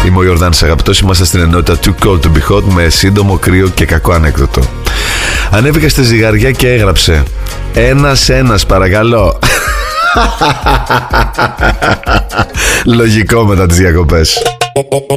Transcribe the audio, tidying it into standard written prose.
Είμαι ο Ιορδάνης Αγαπητός. Είμαστε στην ενότητα Too Cold to Be Hot με σύντομο, κρύο και κακό ανέκδοτο. Ανέβηκα στη ζυγαριά και έγραψε ένας παρακαλώ. Λογικό μετά τις διακοπές.